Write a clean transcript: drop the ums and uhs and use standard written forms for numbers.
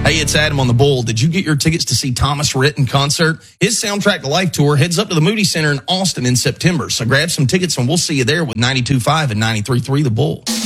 Hey, it's Adam on the Bull. Did you get your tickets to see Thomas Rhett in concert? His Soundtrack to Life tour heads up to the Moody Center in Austin in September. So grab some tickets and we'll see you there with 92.5 and 93.3 The Bull.